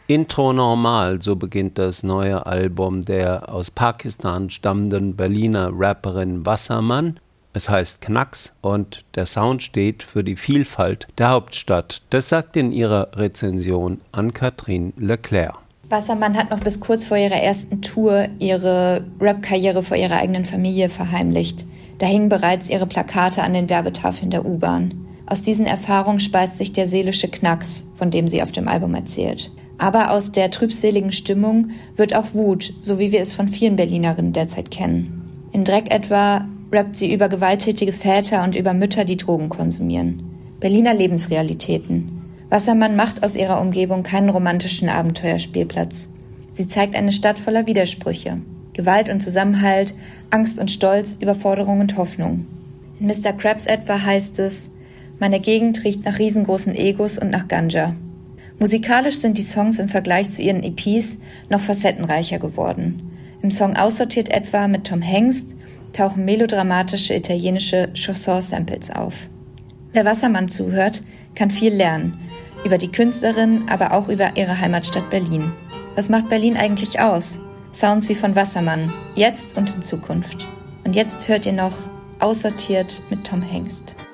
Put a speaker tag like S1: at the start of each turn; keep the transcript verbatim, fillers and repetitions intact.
S1: Intro normal, so beginnt das neue Album der aus Pakistan stammenden Berliner Rapperin Wasserman. Es heißt Knacks und der Sound steht für die Vielfalt der Hauptstadt. Das sagt in ihrer Rezension Ann-Kathrin Leclerc.
S2: Wasserman hat noch bis kurz vor ihrer ersten Tour ihre Rap-Karriere vor ihrer eigenen Familie verheimlicht. Da hingen bereits ihre Plakate an den Werbetafeln der U-Bahn. Aus diesen Erfahrungen speist sich der seelische Knacks, von dem sie auf dem Album erzählt. Aber aus der trübseligen Stimmung wird auch Wut, so wie wir es von vielen Berlinerinnen derzeit kennen. In Dreck etwa rappt sie über gewalttätige Väter und über Mütter, die Drogen konsumieren. Berliner Lebensrealitäten. Wasserman macht aus ihrer Umgebung keinen romantischen Abenteuerspielplatz. Sie zeigt eine Stadt voller Widersprüche. Gewalt und Zusammenhalt, Angst und Stolz, Überforderung und Hoffnung. In Mister Krabs etwa heißt es: Meine Gegend riecht nach riesengroßen Egos und nach Ganja. Musikalisch sind die Songs im Vergleich zu ihren E Ps noch facettenreicher geworden. Im Song Aussortiert etwa mit Tom Hengst tauchen melodramatische italienische Chanson-Samples auf. Wer Wasserman zuhört, kann viel lernen. Über die Künstlerin, aber auch über ihre Heimatstadt Berlin. Was macht Berlin eigentlich aus? Sounds wie von Wasserman, jetzt und in Zukunft. Und jetzt hört ihr noch Aussortiert mit Tom Hengst.